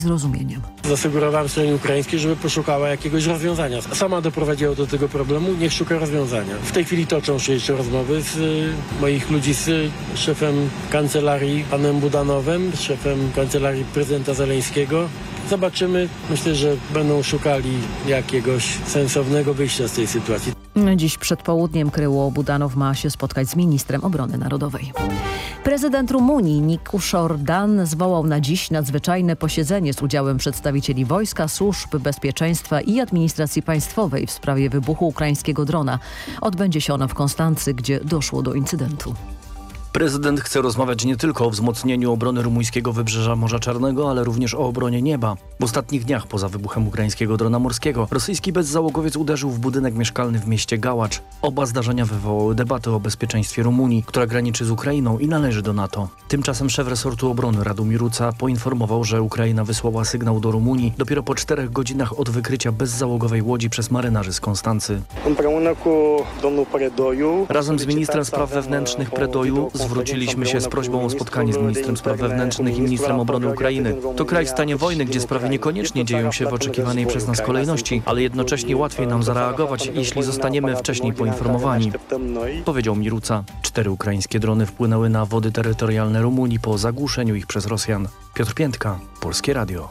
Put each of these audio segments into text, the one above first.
zrozumieniem. Zasugerowałem stronie ukraińskiej, żeby poszukała jakiegoś rozwiązania. Sama doprowadziła do tego problemu, niech szuka rozwiązania. W tej chwili toczą się jeszcze rozmowy z moich ludzi z szefem kancelarii, panem Budanowem, z szefem kancelarii prezydenta Zeleńskiego. Zobaczymy. Myślę, że będą szukali jakiegoś sensownego wyjścia z tej sytuacji. Dziś przed południem Kryło Budanow ma się spotkać z ministrem obrony narodowej. Prezydent Rumunii Nicuș Orban zwołał na dziś nadzwyczajne posiedzenie z udziałem przedstawicieli wojska, służb bezpieczeństwa i administracji państwowej w sprawie wybuchu ukraińskiego drona. Odbędzie się ono w Konstancy, gdzie doszło do incydentu. Prezydent chce rozmawiać nie tylko o wzmocnieniu obrony rumuńskiego wybrzeża Morza Czarnego, ale również o obronie nieba. W ostatnich dniach, poza wybuchem ukraińskiego drona morskiego, rosyjski bezzałogowiec uderzył w budynek mieszkalny w mieście Gałacz. Oba zdarzenia wywołały debatę o bezpieczeństwie Rumunii, która graniczy z Ukrainą i należy do NATO. Tymczasem szef resortu obrony Radomir Ruca poinformował, że Ukraina wysłała sygnał do Rumunii dopiero po 4 godzinach od wykrycia bezzałogowej łodzi przez marynarzy z Konstancy. Razem z ministrem spraw wewnętrznych Predoju zwróciliśmy się z prośbą o spotkanie z ministrem spraw wewnętrznych i ministrem obrony Ukrainy. To kraj w stanie wojny, gdzie sprawy niekoniecznie dzieją się w oczekiwanej przez nas kolejności, ale jednocześnie łatwiej nam zareagować, jeśli zostaniemy wcześniej poinformowani, powiedział mi Ruca. 4 ukraińskie drony wpłynęły na wody terytorialne Rumunii po zagłuszeniu ich przez Rosjan. Piotr Piętka, Polskie Radio.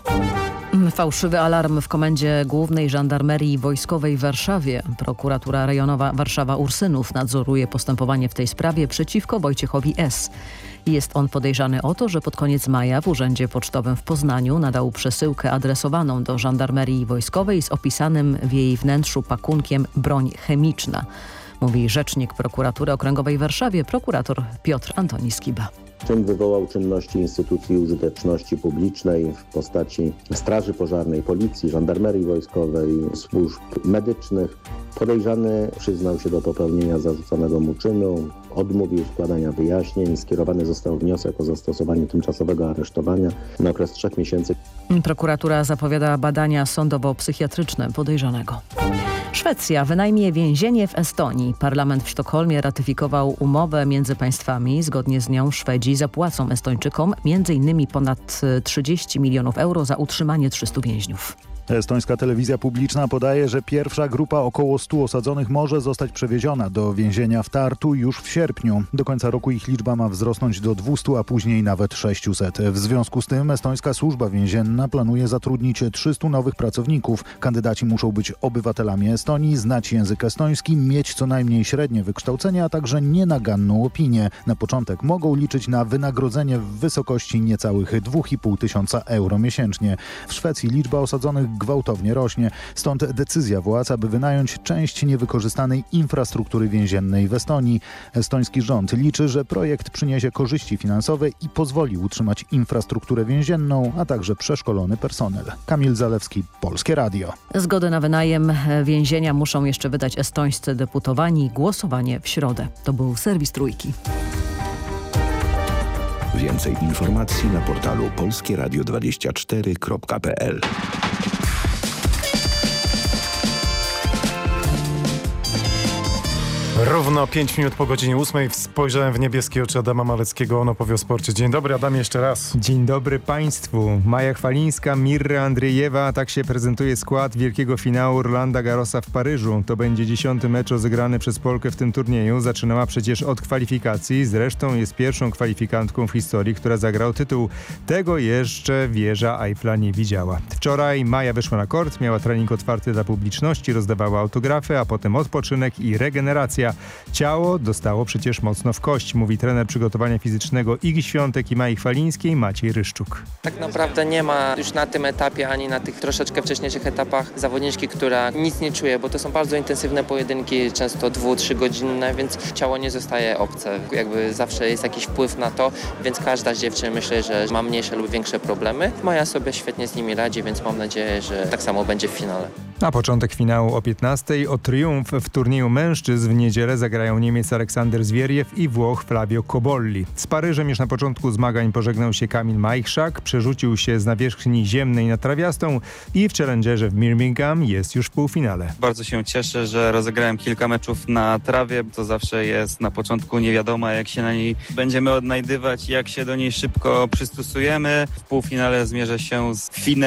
Fałszywy alarm w Komendzie Głównej Żandarmerii Wojskowej w Warszawie. Prokuratura rejonowa Warszawa-Ursynów nadzoruje postępowanie w tej sprawie przeciwko Wojciechowi S. Jest on podejrzany o to, że pod koniec maja w Urzędzie Pocztowym w Poznaniu nadał przesyłkę adresowaną do Żandarmerii Wojskowej z opisanym w jej wnętrzu pakunkiem broń chemiczna. Mówi rzecznik Prokuratury Okręgowej w Warszawie, prokurator Piotr Antoni Skiba. Czyn wywołał czynności instytucji użyteczności publicznej w postaci Straży Pożarnej, Policji, Żandarmerii Wojskowej, służb medycznych. Podejrzany przyznał się do popełnienia zarzuconego mu czynu, odmówił składania wyjaśnień, skierowany został wniosek o zastosowanie tymczasowego aresztowania na okres 3 miesięcy. Prokuratura zapowiada badania sądowo-psychiatryczne podejrzanego. Szwecja wynajmie więzienie w Estonii. Parlament w Sztokholmie ratyfikował umowę między państwami. Zgodnie z nią Szwedzi zapłacą Estończykom m.in. ponad 30 milionów euro za utrzymanie 300 więźniów. Estońska telewizja publiczna podaje, że pierwsza grupa około 100 osadzonych może zostać przewieziona do więzienia w Tartu już w sierpniu. Do końca roku ich liczba ma wzrosnąć do 200, a później nawet 600. W związku z tym estońska służba więzienna planuje zatrudnić 300 nowych pracowników. Kandydaci muszą być obywatelami Estonii, znać język estoński, mieć co najmniej średnie wykształcenie, a także nienaganną opinię. Na początek mogą liczyć na wynagrodzenie w wysokości niecałych 2,5 tysiąca euro miesięcznie. W Szwecji liczba osadzonych gwałtownie rośnie. Stąd decyzja władz, aby wynająć część niewykorzystanej infrastruktury więziennej w Estonii. Estoński rząd liczy, że projekt przyniesie korzyści finansowe i pozwoli utrzymać infrastrukturę więzienną, a także przeszkolony personel. Kamil Zalewski, Polskie Radio. Zgodę na wynajem więzienia muszą jeszcze wydać estońscy deputowani. Głosowanie w środę. To był serwis Trójki. Więcej informacji na portalu polskieradio24.pl. Równo 5 minut po godzinie 8 spojrzałem w niebieskie oczy Adama Maleckiego. On opowie o sporcie. Dzień dobry, Adam, jeszcze raz. Dzień dobry Państwu. Maja Chwalińska, Mirra Andrzejewa. Tak się prezentuje skład wielkiego finału Rolanda Garrosa w Paryżu. To będzie 10. mecz rozegrany przez Polkę w tym turnieju. Zaczynała przecież od kwalifikacji. Zresztą jest pierwszą kwalifikantką w historii, która zagra o tytuł. Tego jeszcze wieża Eiffla nie widziała. Wczoraj Maja wyszła na kort, miała trening otwarty dla publiczności, rozdawała autografy, a potem odpoczynek i regeneracja. Ciało dostało przecież mocno w kość, mówi trener przygotowania fizycznego Igi Świątek i Mai Chwalińskiej Maciej Ryszczuk. Tak naprawdę nie ma już na tym etapie, ani na tych troszeczkę wcześniejszych etapach zawodniczki, która nic nie czuje, bo to są bardzo intensywne pojedynki, często 2-3 godzinne, więc ciało nie zostaje obce. Jakby zawsze jest jakiś wpływ na to, więc każda z dziewczyn myślę, że ma mniejsze lub większe problemy. Maja sobie świetnie z nimi radzi, więc mam nadzieję, że tak samo będzie w finale. Na początek finału o 15:00 o triumf w turnieju mężczyzn w niedzielę zagrają Niemiec Aleksander Zwieriew i Włoch Flavio Cobolli. Z Paryżem już na początku zmagań pożegnał się Kamil Majchrzak, przerzucił się z nawierzchni ziemnej na trawiastą i w Challengerze w Birmingham jest już w półfinale. Bardzo się cieszę, że rozegrałem kilka meczów na trawie. To zawsze jest na początku nie wiadomo, jak się na niej będziemy odnajdywać, jak się do niej szybko przystosujemy. W półfinale zmierzę się z Finem.